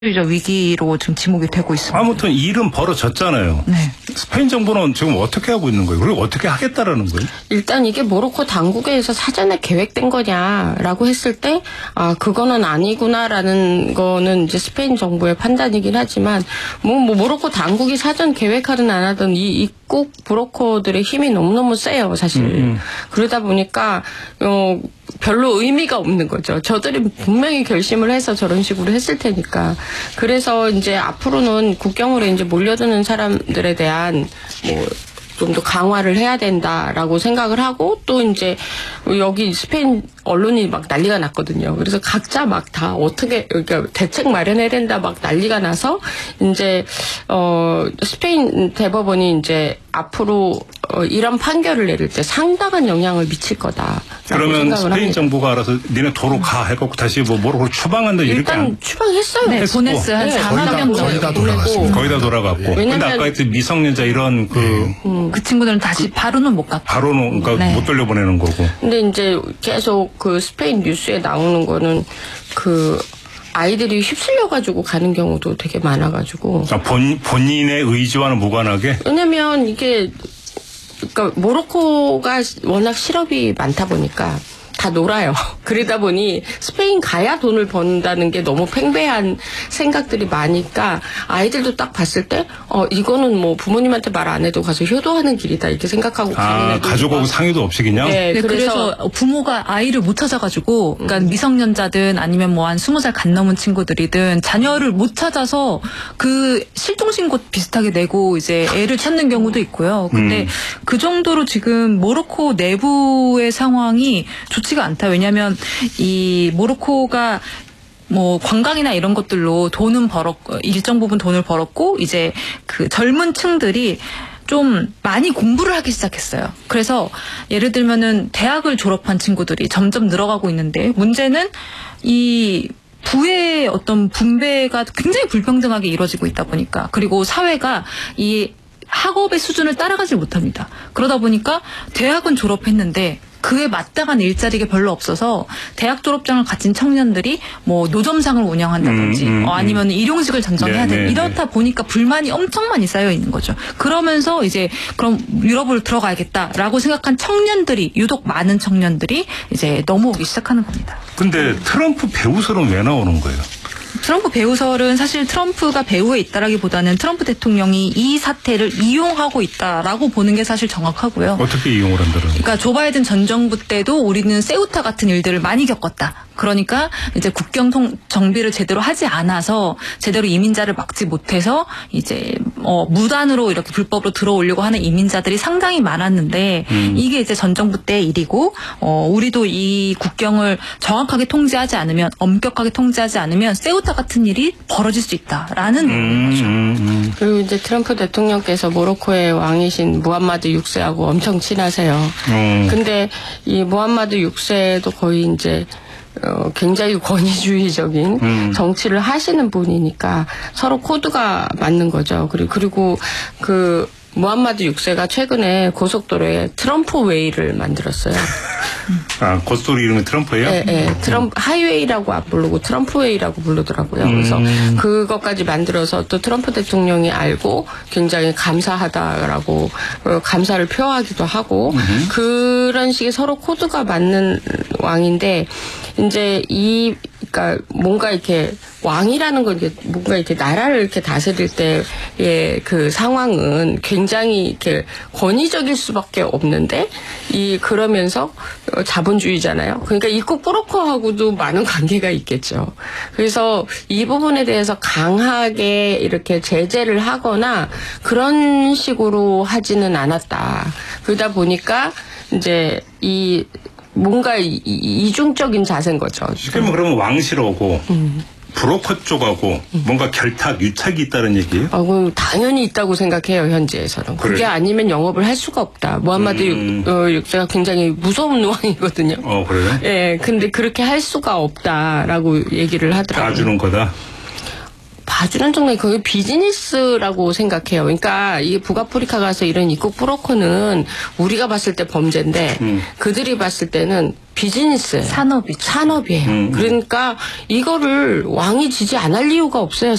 위기로 지금 지목이 되고 있습니다. 아무튼 일은 벌어졌잖아요. 네. 스페인 정부는 지금 어떻게 하고 있는 거예요? 그리고 어떻게 하겠다라는 거예요? 일단 이게 모로코 당국에서 사전에 계획된 거냐라고 했을 때, 그거는 아니구나라는 거는 이제 스페인 정부의 판단이긴 하지만, 모로코 당국이 사전 계획하든 안 하든 이 입국 브로커들의 힘이 너무너무 세요, 사실. 그러다 보니까, 별로 의미가 없는 거죠. 저들이 분명히 결심을 해서 저런 식으로 했을 테니까. 그래서 이제 앞으로는 국경으로 이제 몰려드는 사람들에 대한 좀 더 강화를 해야 된다라고 생각을 하고, 또 이제 여기 스페인 언론이 막 난리가 났거든요. 그래서 각자 막 다 어떻게, 그러니까 대책 마련해야 된다 막 난리가 나서 이제 스페인 대법원이 이제 앞으로 이런 판결을 내릴 때 상당한 영향을 미칠 거다. 그러면 스페인 정부가 알아서 니네 도로 가 해갖고 다시 모로코로 추방한다 이렇게 일단 추방했어요. 네, 보냈어요. 한 4만 명 거의 다 돌아갔습니다. 거의 다 돌아갔고. 근데 아까 했던 미성년자 이런 그 친구들은 다시 바로는 못 갔고. 바로는 그러니까 네. 못 돌려보내는 거고. 근데 이제 계속 그 스페인 뉴스에 나오는 거는 아이들이 휩쓸려가지고 가는 경우도 되게 많아가지고. 본인의 의지와는 무관하게? 왜냐면 이게, 그러니까 모로코가 워낙 실업이 많다 보니까 다 놀아요. 그러다 보니 스페인 가야 돈을 번다는 게 너무 팽배한 생각들이 많으니까 아이들도 딱 봤을 때 이거는 뭐 부모님한테 말 안 해도 가서 효도하는 길이다 이렇게 생각하고 가는 애들. 가족하고 상의도 없이 그냥? 네, 네, 그래서 부모가 아이를 못 찾아가지고, 그러니까 미성년자든 아니면 뭐 한 20살 간 넘은 친구들이든 자녀를 못 찾아서 그 실종신고 비슷하게 내고 이제 애를 찾는 경우도 있고요. 근데 그 정도로 지금 모로코 내부의 상황이 좋지가 않다. 왜냐하면 이 모로코가 뭐 관광이나 이런 것들로 돈은 벌었고, 일정 부분 돈을 벌었고, 이제 그 젊은 층들이 좀 많이 공부를 하기 시작했어요. 그래서 예를 들면은 대학을 졸업한 친구들이 점점 늘어가고 있는데, 문제는 이 부의 어떤 분배가 굉장히 불평등하게 이루어지고 있다 보니까, 그리고 사회가 이 학업의 수준을 따라가지 못합니다. 그러다 보니까 대학은 졸업했는데 그에 마땅한 일자리가 별로 없어서 대학 졸업장을 가진 청년들이 뭐 노점상을 운영한다든지 아니면 일용직을 전전해야 되는, 이렇다 보니까 불만이 엄청 많이 쌓여 있는 거죠. 그러면서 이제 그럼 유럽을 들어가야겠다라고 생각한 청년들이, 유독 많은 청년들이 이제 넘어오기 시작하는 겁니다. 근데 트럼프 배우설은 왜 나오는 거예요? 트럼프 배우설은 사실 트럼프가 배후에 있다라기보다는 트럼프 대통령이 이 사태를 이용하고 있다라고 보는 게 사실 정확하고요. 어떻게 이용을 한다는 거예요? 그러니까 조 바이든 전 정부 때도 우리는 세우타 같은 일들을 많이 겪었다. 그러니까 이제 국경 정비를 제대로 하지 않아서 제대로 이민자를 막지 못해서 이제 무단으로 이렇게 불법으로 들어오려고 하는 이민자들이 상당히 많았는데, 이게 이제 전 정부 때 일이고, 우리도 이 국경을 정확하게 통제하지 않으면, 엄격하게 통제하지 않으면 세우타 같은 일이 벌어질 수 있다라는 거죠. 그리고 이제 트럼프 대통령께서 모로코의 왕이신 무함마드 6세하고 엄청 친하세요. 근데 이 무함마드 6세도 거의 이제 굉장히 권위주의적인 정치를 하시는 분이니까 서로 코드가 맞는 거죠. 그리고 그 무함마드 6세가 최근에 고속도로에 트럼프 웨이를 만들었어요. 고속도로 이름은 트럼프예요? 네. 트럼프 하이웨이라고 안 부르고 트럼프 웨이라고 부르더라고요. 그래서 그것까지 만들어서 또 트럼프 대통령이 알고 굉장히 감사하다라고 감사를 표하기도 하고, 그런 식의 서로 코드가 맞는 왕인데, 이제 그러니까 뭔가 이렇게 왕이라는 건 뭔가 이렇게 나라를 이렇게 다스릴 때의 그 상황은 굉장히 이렇게 권위적일 수밖에 없는데, 그러면서 자본주의잖아요. 그러니까 입국 브로커하고도 많은 관계가 있겠죠. 그래서 이 부분에 대해서 강하게 이렇게 제재를 하거나 그런 식으로 하지는 않았다. 그러다 보니까 이제 뭔가 이중적인 자세인 거죠. 지금 그러면 왕실하고 브로커 쪽하고 뭔가 결탁, 유착이 있다는 얘기예요? 그럼 당연히 있다고 생각해요, 현지에서는. 그게 그래요? 아니면 영업을 할 수가 없다. 무함마드 6세가 굉장히 무서운 왕이거든요. 그래요? 예, 근데 그렇게 할 수가 없다라고 얘기를 하더라고요. 봐주는 거다? 봐주는 정말 거의 비즈니스라고 생각해요. 그러니까 이 북아프리카 가서 이런 입국 브로커는 우리가 봤을 때 범죄인데 그들이 봤을 때는 비즈니스예요. 산업이죠. 산업이에요. 그러니까 이거를 왕이 지지 안 할 이유가 없어요.